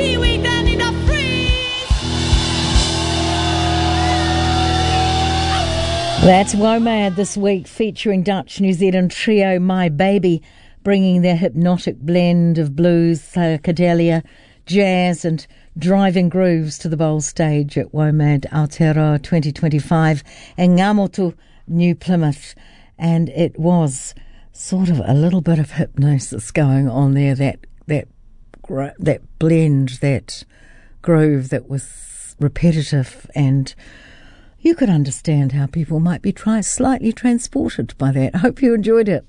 Kiwi down in the freeze. That's WOMAD this week, featuring Dutch-New Zealand trio My Baby, bringing their hypnotic blend of blues, psychedelia, jazz and driving grooves to the bowl stage at WOMAD Aotearoa 2025 in Ngamotu, New Plymouth. And it was sort of a little bit of hypnosis going on there, that blend, that groove that was repetitive, and you could understand how people might be slightly transported by that. I hope you enjoyed it.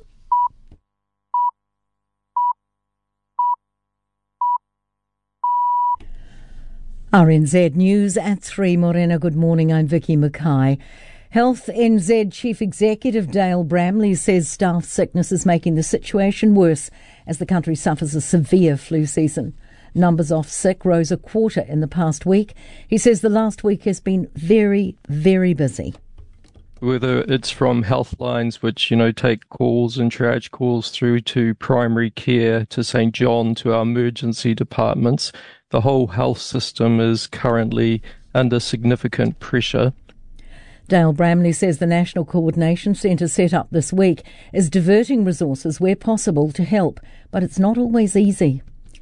RNZ News at 3. Morena, good morning. I'm Vicky Mackay. Health NZ Chief Executive Dale Bramley says staff sickness is making the situation worse as the country suffers a severe flu season. Numbers off sick rose a quarter in the past week. He says the last week has been very, very busy. Whether it's from health lines, which, take calls and triage calls through to primary care, to St. John, to our emergency departments, the whole health system is currently under significant pressure. Dale Bramley says the National Coordination Centre set up this week is diverting resources where possible to help, but it's not always easy.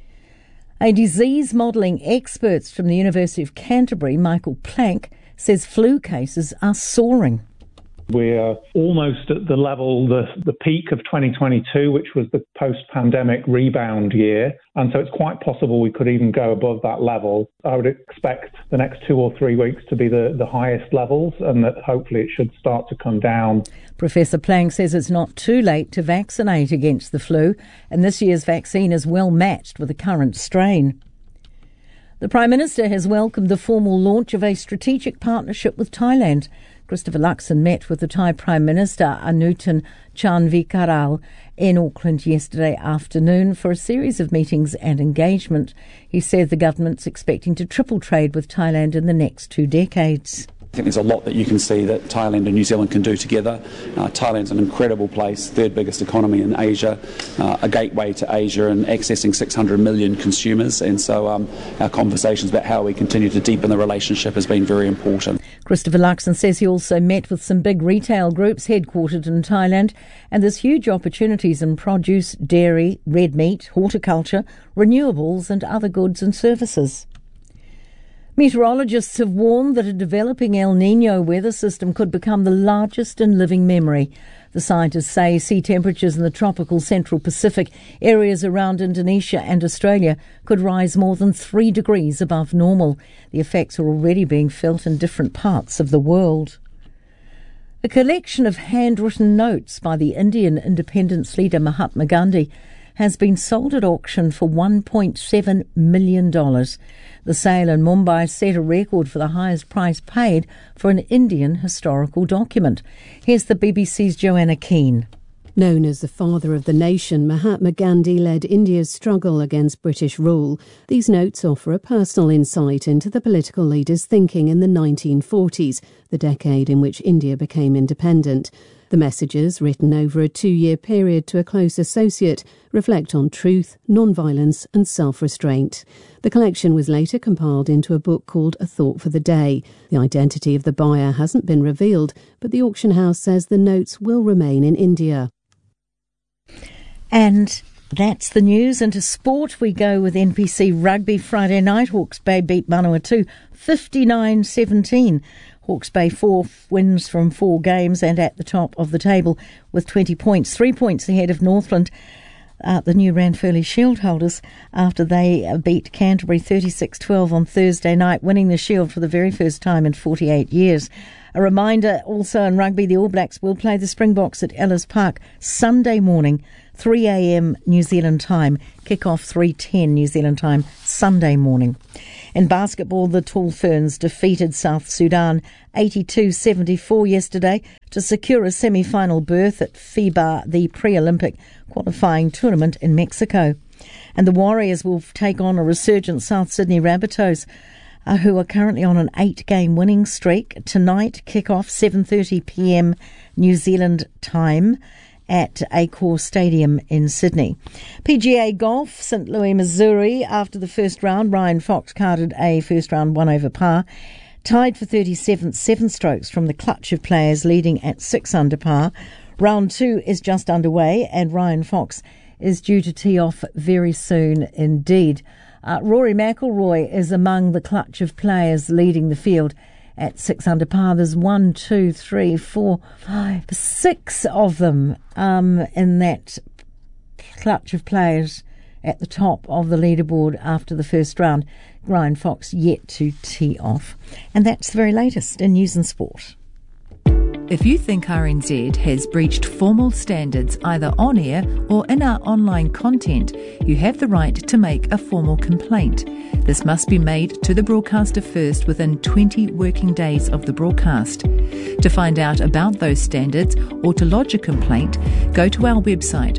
A disease modelling expert from the University of Canterbury, Michael Planck, says flu cases are soaring. We're almost at the level, the peak of 2022, which was the post-pandemic rebound year. And so it's quite possible we could even go above that level. I would expect the next 2 or 3 weeks to be the highest levels, and that hopefully it should start to come down. Professor Planck says it's not too late to vaccinate against the flu, and this year's vaccine is well matched with the current strain. The Prime Minister has welcomed the formal launch of a strategic partnership with Thailand. Christopher Luxon met with the Thai Prime Minister Anutin Charnvirakul in Auckland yesterday afternoon for a series of meetings and engagement. He said the government's expecting to triple trade with Thailand in the next 2 decades. I think there's a lot that you can see that Thailand and New Zealand can do together. Thailand's an incredible place, third biggest economy in Asia, a gateway to Asia and accessing 600 million consumers. And so our conversations about how we continue to deepen the relationship has been very important. Christopher Luxon says he also met with some big retail groups headquartered in Thailand, and there's huge opportunities in produce, dairy, red meat, horticulture, renewables and other goods and services. Meteorologists have warned that a developing El Niño weather system could become the largest in living memory. The scientists say sea temperatures in the tropical Central Pacific, areas around Indonesia and Australia, could rise more than 3 degrees above normal. The effects are already being felt in different parts of the world. A collection of handwritten notes by the Indian independence leader Mahatma Gandhi has been sold at auction for $1.7 million. The sale in Mumbai set a record for the highest price paid for an Indian historical document. Here's the BBC's Joanna Keane. Known as the father of the nation, Mahatma Gandhi led India's struggle against British rule. These notes offer a personal insight into the political leader's thinking in the 1940s, the decade in which India became independent. The messages, written over a 2-year period to a close associate, reflect on truth, non-violence and self-restraint. The collection was later compiled into a book called A Thought for the Day. The identity of the buyer hasn't been revealed, but the auction house says the notes will remain in India. And that's the news. Into sport we go with NPC Rugby. Friday night, Hawke's Bay beat Manawatu 59-17. Hawke's Bay 4 wins from 4 games and at the top of the table with 20 points, 3 points ahead of Northland, the new Ranfurly Shield holders, after they beat Canterbury 36-12 on Thursday night, winning the Shield for the very first time in 48 years. A reminder also in rugby, the All Blacks will play the Springboks at Ellis Park Sunday morning, 3 a.m. New Zealand time. Kick-off 3:10 New Zealand time, Sunday morning. In basketball, the Tall Ferns defeated South Sudan 82-74 yesterday to secure a semi-final berth at FIBA, the pre-Olympic qualifying tournament in Mexico. And the Warriors will take on a resurgent South Sydney Rabbitohs, who are currently on an 8-game winning streak. Tonight, kick-off 7:30 p.m. New Zealand time. at Accor Stadium in Sydney. PGA Golf, St. Louis, Missouri. After the first round, Ryan Fox carded a first round 1 over par, tied for 37th, 7 strokes from the clutch of players leading at 6 under par. Round 2 is just underway, and Ryan Fox is due to tee off very soon indeed. Rory McIlroy is among the clutch of players leading the field at 6 under par. There's 1, 2, 3, 4, 5, 6 of them in that clutch of players at the top of the leaderboard after the first round. Ryan Fox yet to tee off. And that's the very latest in news and sport. If you think RNZ has breached formal standards either on air or in our online content, you have the right to make a formal complaint. This must be made to the broadcaster first within 20 working days of the broadcast. To find out about those standards or to lodge a complaint, go to our website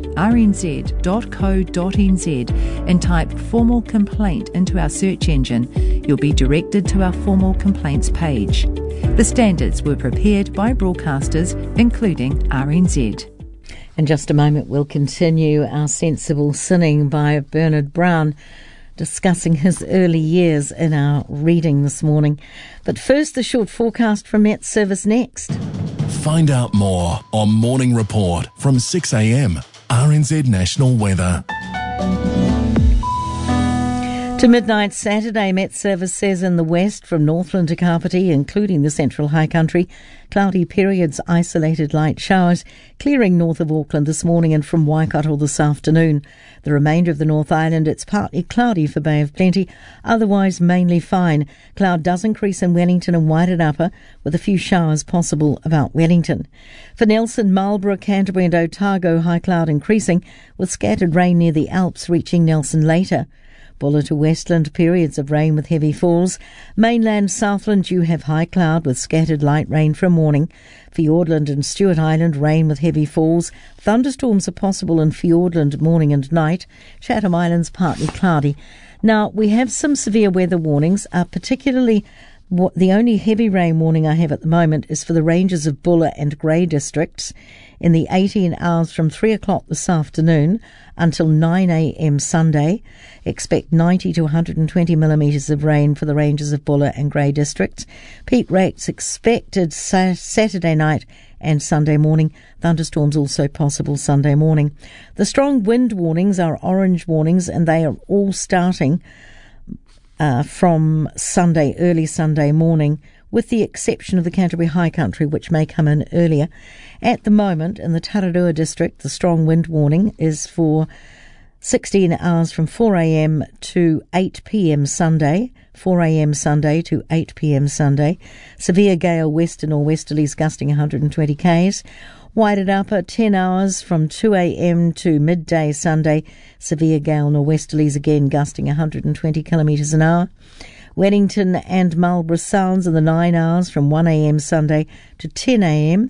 rnz.co.nz and type formal complaint into our search engine. You'll be directed to our formal complaints page. The standards were prepared by broadcasters, including RNZ. In just a moment, we'll continue our sensible sinning by Bernard Brown, discussing his early years in our reading this morning. But first, the short forecast from Met Service next. Find out more on Morning Report from 6 a.m. RNZ National Weather. To midnight Saturday, Met Service says in the west from Northland to Kapiti, including the Central High Country, cloudy periods, isolated light showers, clearing north of Auckland this morning and from Waikato this afternoon. The remainder of the North Island, it's partly cloudy for Bay of Plenty, otherwise mainly fine. Cloud does increase in Wellington and Wairarapa, with a few showers possible about Wellington. For Nelson, Marlborough, Canterbury and Otago, high cloud increasing, with scattered rain near the Alps reaching Nelson later. Buller to Westland, periods of rain with heavy falls. Mainland Southland, you have high cloud with scattered light rain from morning. Fiordland and Stewart Island, rain with heavy falls. Thunderstorms are possible in Fiordland morning and night. Chatham Islands, partly cloudy. Now, we have some severe weather warnings, particularly the only heavy rain warning I have at the moment is for the ranges of Buller and Grey districts in the 18 hours from 3 o'clock this afternoon until 9 a.m. Sunday. Expect 90 to 120 millimetres of rain for the ranges of Buller and Grey districts. Peak rates expected Saturday night and Sunday morning. Thunderstorms also possible Sunday morning. The strong wind warnings are orange warnings, and they are all starting from Sunday, early Sunday morning, with the exception of the Canterbury High Country, which may come in earlier. At the moment, in the Tararua district, the strong wind warning is for 16 hours from 4 a.m. to 8 p.m. Sunday, 4 a.m. Sunday to 8 p.m. Sunday. Severe gale west and nor'westerlies gusting 120 k's. Wairarapa, 10 hours from 2 a.m. to midday Sunday. Severe gale nor'westerlies again gusting 120 kilometres an hour. Wellington and Marlborough Sounds in the 9 hours from 1 a.m. Sunday to 10 a.m.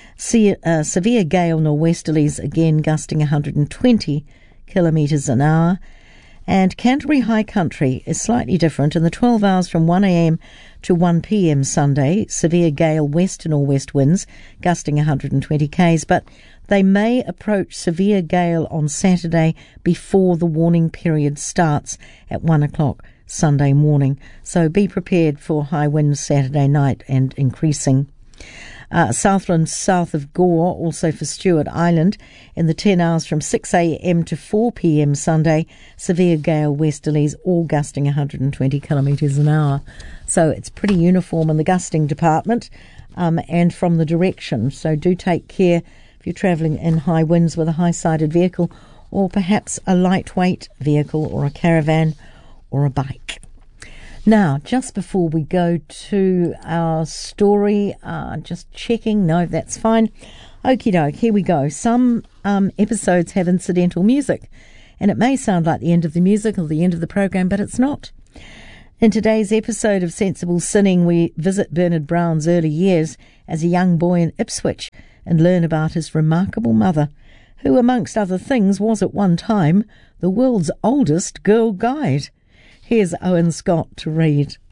Severe gale nor'westerlies again gusting 120 kilometres an hour. And Canterbury High Country is slightly different in the 12 hours from 1 a.m. to 1 p.m. Sunday. Severe gale west and nor'west winds gusting 120 k's, but they may approach severe gale on Saturday before the warning period starts at 1 o'clock Sunday morning. So be prepared for high winds Saturday night and increasing. Southland south of Gore, also for Stewart Island, in the 10 hours from 6 a.m. to 4 p.m. Sunday, severe gale westerlies, all gusting 120 kilometres an hour. So it's pretty uniform in the gusting department and from the direction. So do take care if you're travelling in high winds with a high-sided vehicle or perhaps a lightweight vehicle or a caravan or a bike. Now, just before we go to our story, just checking, no, that's fine. Okie doke, here we go. Some episodes have incidental music, and it may sound like the end of the music or the end of the program, but it's not. In today's episode of Sensible Sinning, we visit Bernard Brown's early years as a young boy in Ipswich and learn about his remarkable mother, who, amongst other things, was at one time the world's oldest girl guide. Here's Owen Scott to read.